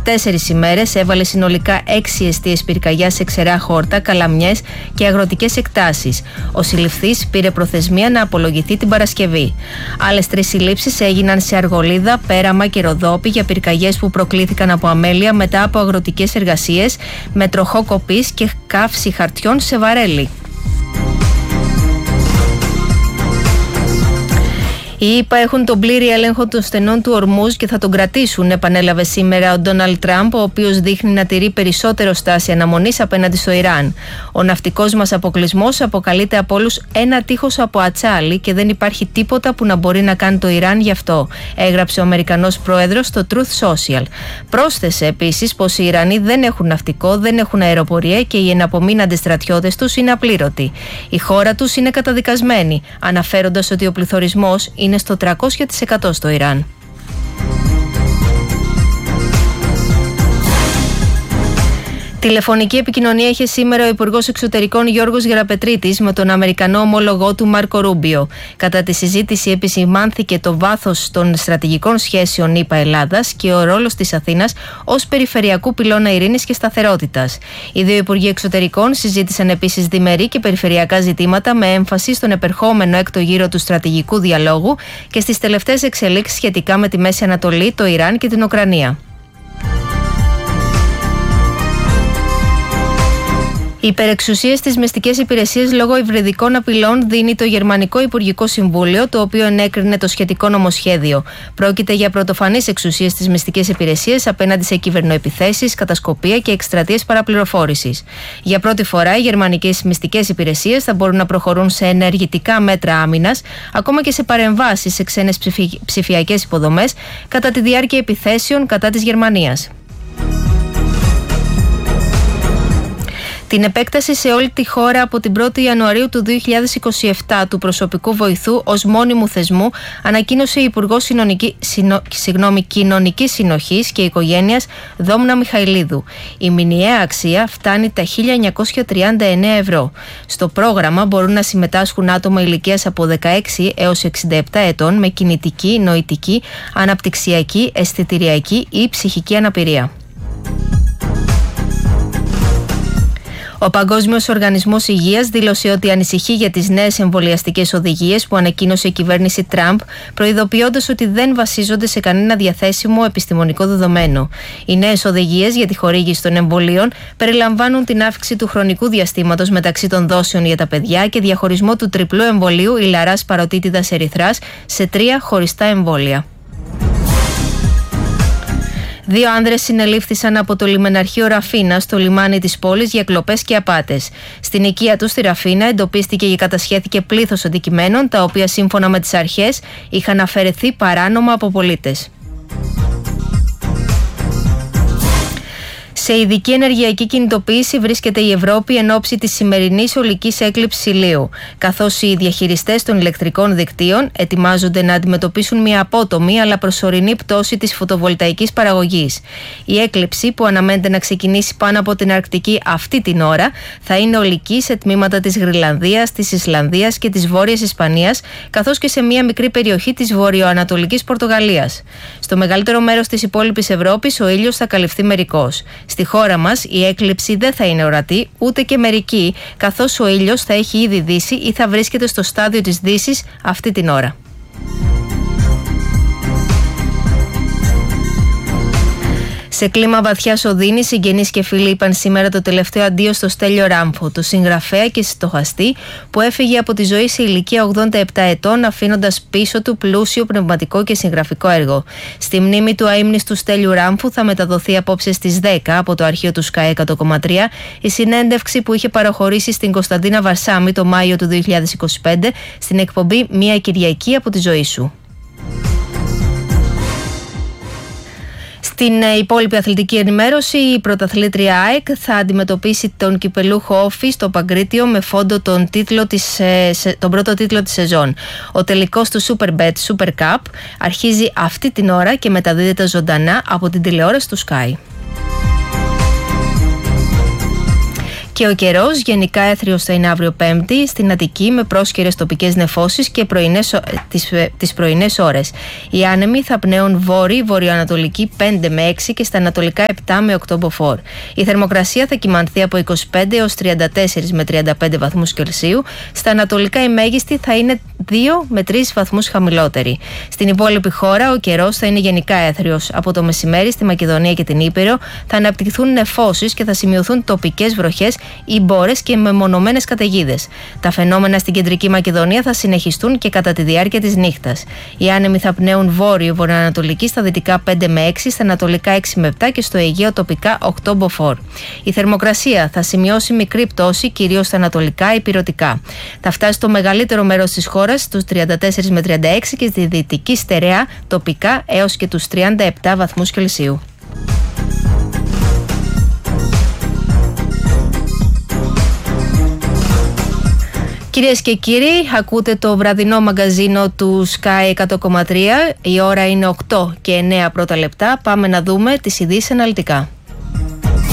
4 ημέρες έβαλε συνολικά 6 εστίες πυρκαγιάς σε ξερά χόρτα, καλαμιές και αγροτικές εκτάσεις. Ο συλληφθής πήρε προθεσμία να απολογηθεί την Παρασκευή. Άλλες 3 συλλήψεις έγιναν σε Αργολίδα, Πέραμα και Ροδόπη για πυρκαγιές που προκλήθηκαν από αμέλεια μετά από αγροτικές εργασίες με τροχό κοπής και καύση χαρτιών σε βαρέλι. Οι ΗΠΑ έχουν τον πλήρη έλεγχο των στενών του Ορμούζ και θα τον κρατήσουν, επανέλαβε σήμερα ο Ντόναλντ Τραμπ, ο οποίος δείχνει να τηρεί περισσότερο στάση αναμονής απέναντι στο Ιράν. Ο ναυτικός μας αποκλεισμός αποκαλείται από όλους ένα τείχος από ατσάλι και δεν υπάρχει τίποτα που να μπορεί να κάνει το Ιράν γι' αυτό, έγραψε ο Αμερικανός πρόεδρος στο Truth Social. Πρόσθεσε επίσης πως οι Ιρανοί δεν έχουν ναυτικό, δεν έχουν αεροπορία και οι εναπομείναντες στρατιώτες τους είναι απλήρωτοι. Η χώρα τους είναι καταδικασμένη, αναφέροντας ότι ο πληθωρισμός είναι στο 300% στο Ιράν. Τηλεφωνική επικοινωνία είχε σήμερα ο Υπουργός Εξωτερικών Γιώργος Γεραπετρίτης με τον Αμερικανό ομόλογό του Μάρκο Ρούμπιο. Κατά τη συζήτηση επισημάνθηκε το βάθος των στρατηγικών σχέσεων ΗΠΑ-Ελλάδας και ο ρόλος της Αθήνας ως περιφερειακού πυλώνα ειρήνης και σταθερότητας. Οι δύο Υπουργοί Εξωτερικών συζήτησαν επίσης διμερεί και περιφερειακά ζητήματα με έμφαση στον επερχόμενο έκτο γύρο του στρατηγικού διαλόγου και στις τελευταίες εξελίξεις σχετικά με τη Μέση Ανατολή, το Ιράν και την Ουκρανία. Οι υπερεξουσίες στις μυστικές υπηρεσίες λόγω υβριδικών απειλών δίνει το Γερμανικό Υπουργικό Συμβούλιο, το οποίο ενέκρινε το σχετικό νομοσχέδιο. Πρόκειται για πρωτοφανείς εξουσίες στις μυστικές υπηρεσίες απέναντι σε κυβερνοεπιθέσεις, κατασκοπία και εκστρατείες παραπληροφόρησης. Για πρώτη φορά, οι γερμανικές μυστικές υπηρεσίες θα μπορούν να προχωρούν σε ενεργητικά μέτρα άμυνας, ακόμα και σε παρεμβάσεις σε ξένες ψηφιακές υποδομές, κατά τη διάρκεια επιθέσεων κατά της Γερμανίας. Την επέκταση σε όλη τη χώρα από την 1η Ιανουαρίου του 2027 του προσωπικού βοηθού ως μόνιμου θεσμού ανακοίνωσε η Υπουργός Κοινωνικής Συνοχής και Οικογένειας Δόμνα Μιχαηλίδου. Η μηνιαία αξία φτάνει τα 1.939 ευρώ. Στο πρόγραμμα μπορούν να συμμετάσχουν άτομα ηλικίας από 16 έως 67 ετών με κινητική, νοητική, αναπτυξιακή, αισθητηριακή ή ψυχική αναπηρία. Ο Παγκόσμιος Οργανισμός Υγείας δήλωσε ότι ανησυχεί για τις νέες εμβολιαστικές οδηγίες που ανακοίνωσε η κυβέρνηση Τραμπ, προειδοποιώντας ότι δεν βασίζονται σε κανένα διαθέσιμο επιστημονικό δεδομένο. Οι νέες οδηγίες για τη χορήγηση των εμβολίων περιλαμβάνουν την αύξηση του χρονικού διαστήματος μεταξύ των δόσεων για τα παιδιά και διαχωρισμό του τριπλού εμβολίου ηλαράς παροτίτιδας ερυθράς σε 3 χωριστά εμβόλια. 2 άνδρες συνελήφθησαν από το λιμεναρχείο Ραφίνα στο λιμάνι της πόλης για κλοπές και απάτες. Στην οικία του στη Ραφίνα εντοπίστηκε και κατασχέθηκε πλήθος αντικειμένων, τα οποία σύμφωνα με τις αρχές είχαν αφαιρεθεί παράνομα από πολίτες. Σε ειδική ενεργειακή κινητοποίηση βρίσκεται η Ευρώπη εν ώψη της σημερινής ολικής έκλειψης ηλίου, καθώς οι διαχειριστές των ηλεκτρικών δικτύων ετοιμάζονται να αντιμετωπίσουν μια απότομη αλλά προσωρινή πτώση της φωτοβολταϊκής παραγωγής. Η έκλειψη, που αναμένεται να ξεκινήσει πάνω από την Αρκτική αυτή την ώρα, θα είναι ολική σε τμήματα της Γροιλανδίας, της Ισλανδίας και της Βόρειας Ισπανίας, καθώς και σε μια μικρή περιοχή της βορειοανατολικής Πορτογαλίας. Στο μεγαλύτερο μέρος της υπόλοιπης Ευρώπης ο ήλιος θα καλυφθεί μερικώς. Στη χώρα μας η έκλειψη δεν θα είναι ορατή ούτε και μερική, καθώς ο ήλιος θα έχει ήδη δύσει ή θα βρίσκεται στο στάδιο της δύσης αυτή την ώρα. Σε κλίμα βαθιάς οδύνης, συγγενείς και φίλοι είπαν σήμερα το τελευταίο αντίο στο Στέλιο Ράμφο, το συγγραφέα και στοχαστή που έφυγε από τη ζωή σε ηλικία 87 ετών, αφήνοντας πίσω του πλούσιο πνευματικό και συγγραφικό έργο. Στη μνήμη του αείμνηστου Στέλιου Ράμφου θα μεταδοθεί απόψε στις 10 από το αρχείο του Sky 100,3 η συνέντευξη που είχε παραχωρήσει στην Κωνσταντίνα Βαρσάμι το Μάιο του 2025 στην εκπομπή «Μια Κυριακή από τη ζωή σου». Στην υπόλοιπη αθλητική ενημέρωση, η πρωταθλήτρια ΑΕΚ θα αντιμετωπίσει τον κυπελούχο Όφη στο Παγκρίτιο με φόντο τον πρώτο τίτλο της σεζόν. Ο τελικός του Superbet Super Cup αρχίζει αυτή την ώρα και μεταδίδεται ζωντανά από την τηλεόραση του Sky. Και ο καιρός, γενικά έθριος θα είναι αύριο Πέμπτη, στην Αττική με πρόσκαιρες τοπικές νεφώσεις και τις πρωινές ώρες. Οι άνεμοι θα πνέουν βόρειο-βορειοανατολική 5 με 6 και στα ανατολικά 7 με 8 μποφόρ. Η θερμοκρασία θα κυμανθεί από 25 έως 34 με 35 βαθμούς Κελσίου. Στα ανατολικά η μέγιστη θα είναι 2 με 3 βαθμούς χαμηλότερη. Στην υπόλοιπη χώρα ο καιρός θα είναι γενικά έθριος. Από το μεσημέρι στη Μακεδονία και την Ήπειρο θα αναπτυχθούν νεφώσεις και θα σημειωθούν τοπικές βροχές ή μπόρες και μεμονωμένες καταιγίδες. Τα φαινόμενα στην κεντρική Μακεδονία θα συνεχιστούν και κατά τη διάρκεια της νύχτας. Οι άνεμοι θα πνέουν βόρειο-βορειοανατολική στα δυτικά 5 με 6, στα ανατολικά 6 με 7 και στο Αιγαίο τοπικά 8 μποφόρ. Η θερμοκρασία θα σημειώσει μικρή πτώση, κυρίως στα ανατολικά ηπειρωτικά. Θα φτάσει στο μεγαλύτερο μέρος της χώρας στους 34 με 36 και στη δυτική στερεά τοπικά έως και τους 37 βαθμούς Κελσίου. Κυρίες και κύριοι, ακούτε το βραδινό μαγκαζίνο του Sky 100,3. Η ώρα είναι 8 και 9 πρώτα λεπτά. Πάμε να δούμε τις ειδήσεις αναλυτικά.